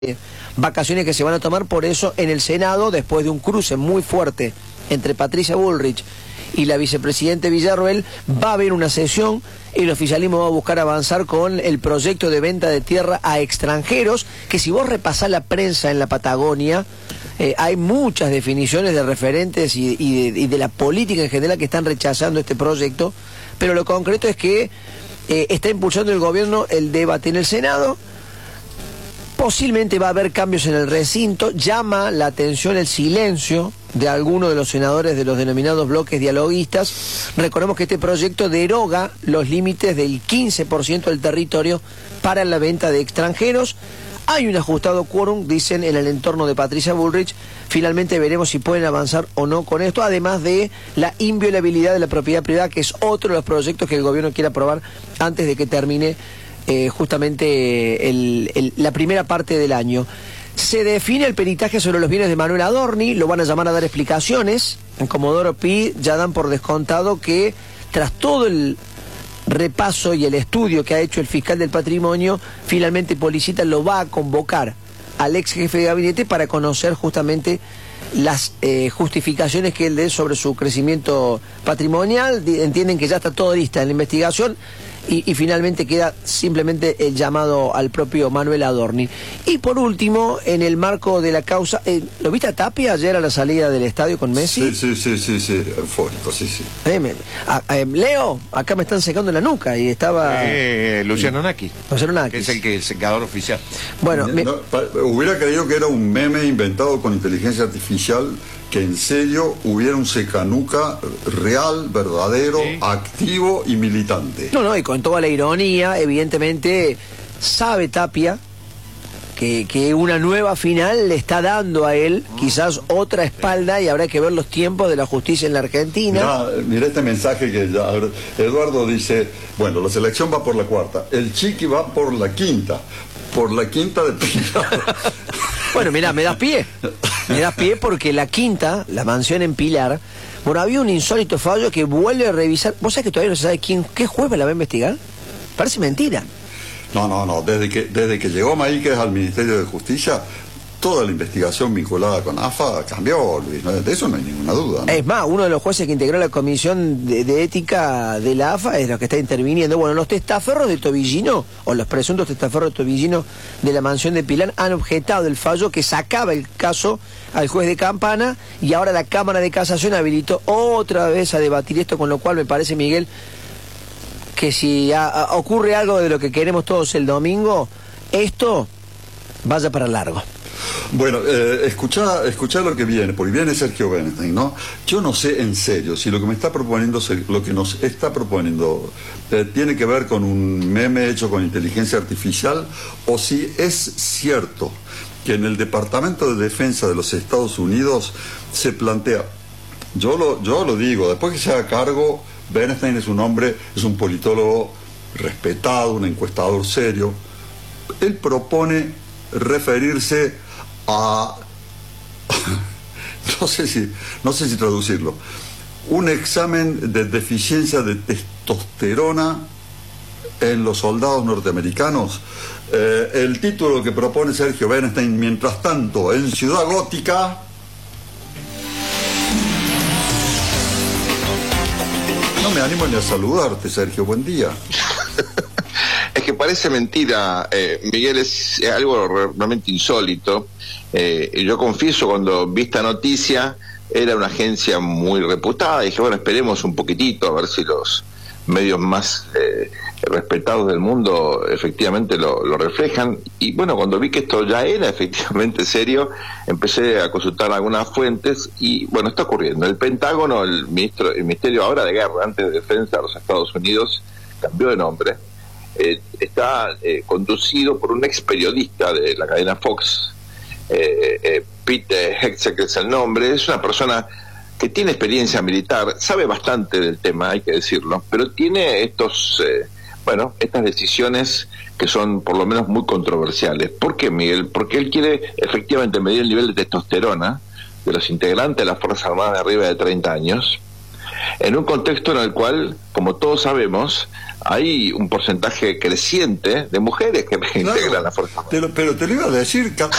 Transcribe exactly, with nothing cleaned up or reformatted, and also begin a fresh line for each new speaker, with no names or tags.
vacaciones que se van a tomar. Por eso en el Senado, después de un cruce muy fuerte entre Patricia Bullrich y la vicepresidente Villarroel, va a haber una sesión y el oficialismo va a buscar avanzar con el proyecto de venta de tierra a extranjeros, que si vos repasás la prensa en la Patagonia, eh, hay muchas definiciones de referentes y, y, de, y de la política en general que están rechazando este proyecto, pero lo concreto es que eh, está impulsando el gobierno el debate en el Senado. Posiblemente va a haber cambios en el recinto. Llama la atención el silencio de algunos de los senadores de los denominados bloques dialoguistas. Recordemos que este proyecto deroga los límites del quince por ciento del territorio para la venta de extranjeros. Hay un ajustado quórum, dicen, en el entorno de Patricia Bullrich. Finalmente veremos si pueden avanzar o no con esto, además de la inviolabilidad de la propiedad privada, que es otro de los proyectos que el gobierno quiere aprobar antes de que termine Eh, justamente el, el, la primera parte del año. Se define el peritaje sobre los bienes de Manuel Adorni, lo van a llamar a dar explicaciones. En Comodoro Pi ya dan por descontado que tras todo el repaso y el estudio que ha hecho el fiscal del patrimonio, finalmente Policita lo va a convocar al ex jefe de gabinete para conocer justamente las eh, justificaciones que él dé sobre su crecimiento patrimonial. Entienden que ya está todo lista en la investigación. Y, y finalmente queda simplemente el llamado al propio Manuel Adorni. Y por último, en el marco de la causa, eh, ¿lo viste a Tapia ayer a la salida del estadio con Messi?
Sí, sí, sí, sí, sí, eufórico, sí, sí.
Eh, me, a, a, Leo, acá me están secando la nuca y estaba...
Eh, Luciano Naki.
Luciano Naki.
Que es el, que, el secador oficial.
Bueno, me...
no, pa, hubiera creído que era un meme inventado con inteligencia artificial, que en serio hubiera un secanuca real, verdadero, sí, activo y militante.
No, no, y con toda la ironía, evidentemente sabe Tapia que, que una nueva final le está dando a él quizás otra espalda, y habrá que ver los tiempos de la justicia en la Argentina.
Mirá, mirá este mensaje que ya, Eduardo dice, bueno, la selección va por la cuarta, el Chiqui va por la quinta, por la quinta de Pilar.
Bueno, mirá, me das pie. Me das pie porque la quinta, la mansión en Pilar, bueno, había un insólito fallo que vuelve a revisar. ¿Vos sabés que todavía no se sabe quién, qué juez la va a investigar? Parece mentira.
No, no, no. Desde que, desde que llegó Maíquez al Ministerio de Justicia, toda la investigación vinculada con A F A cambió, Luis. De eso no hay ninguna duda, ¿no?
Es más, uno de los jueces que integró la comisión de, de ética de la A F A es lo que está interviniendo. Bueno, los testaferros de Tobillino, o los presuntos testaferros de Tobillino de la mansión de Pilar, han objetado el fallo que sacaba el caso al juez de Campana, y ahora la Cámara de Casación habilitó otra vez a debatir esto, con lo cual me parece, Miguel, que si a, a, ocurre algo de lo que queremos todos el domingo, esto vaya para largo.
Bueno, eh, escuchá, escuchá lo que viene, porque viene Sergio Bernstein, ¿no? Yo no sé en serio si lo que me está proponiendo, lo que nos está proponiendo, eh, tiene que ver con un meme hecho con inteligencia artificial, o si es cierto que en el Departamento de Defensa de los Estados Unidos se plantea, yo lo, yo lo digo, después que se haga cargo, Bernstein es un hombre, es un politólogo respetado, un encuestador serio, él propone referirse a no sé si no sé si traducirlo, un examen de deficiencia de testosterona en los soldados norteamericanos. Eh, el título que propone Sergio Bernstein: mientras tanto, en Ciudad Gótica. No me animo ni a saludarte, Sergio, buen día.
Es que parece mentira, eh, Miguel, es, es algo realmente insólito. Eh, yo confieso, cuando vi esta noticia, era una agencia muy reputada, y dije, bueno, esperemos un poquitito a ver si los medios más eh, respetados del mundo efectivamente lo, lo reflejan. Y bueno, cuando vi que esto ya era efectivamente serio, empecé a consultar algunas fuentes, y bueno, está ocurriendo. El Pentágono, el ministro, el Ministerio ahora de Guerra, antes de Defensa de los Estados Unidos, cambió de nombre. Eh, está eh, conducido por un ex periodista de la cadena Fox, eh, eh, Pete Hegseth es el nombre. Es una persona que tiene experiencia militar, sabe bastante del tema, hay que decirlo, pero tiene estos, eh, bueno, estas decisiones que son por lo menos muy controversiales. ¿Por qué, Miguel? Porque él quiere efectivamente medir el nivel de testosterona de los integrantes de las Fuerzas Armadas de arriba de treinta años, en un contexto en el cual, como todos sabemos, hay un porcentaje creciente de mujeres que
Claro,
integran la fuerza.
te lo- pero te lo iba a decir,